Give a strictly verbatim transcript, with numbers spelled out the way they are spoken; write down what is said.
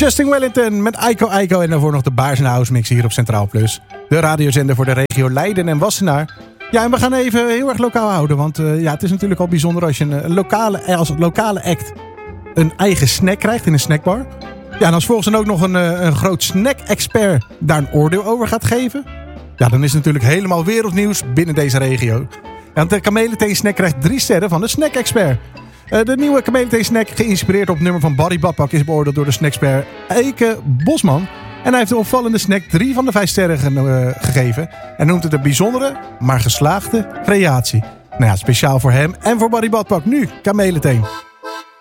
Justin Wellington met Aiko Aiko en daarvoor nog de Baars en House Mix hier op Centraal Plus. De radiozender voor de regio Leiden en Wassenaar. Ja, en we gaan even heel erg lokaal houden, want uh, ja, het is natuurlijk al bijzonder als je een, een lokale, als lokale act een eigen snack krijgt in een snackbar. Ja, en als volgens dan ook nog een, een groot snack-expert daar een oordeel over gaat geven. Ja, dan is het natuurlijk helemaal wereldnieuws binnen deze regio. Want de kamelenthee snack krijgt drie sterren van de snack-expert. De nieuwe kamelenthee snack, geïnspireerd op het nummer van Barry Badpak, is beoordeeld door de snackspert Eike Bosman. En hij heeft de opvallende snack drie van de vijf sterren ge- uh, gegeven. En noemt het een bijzondere, maar geslaagde creatie. Nou ja, speciaal voor hem en voor Barry Badpak. Nu, kamelenthee.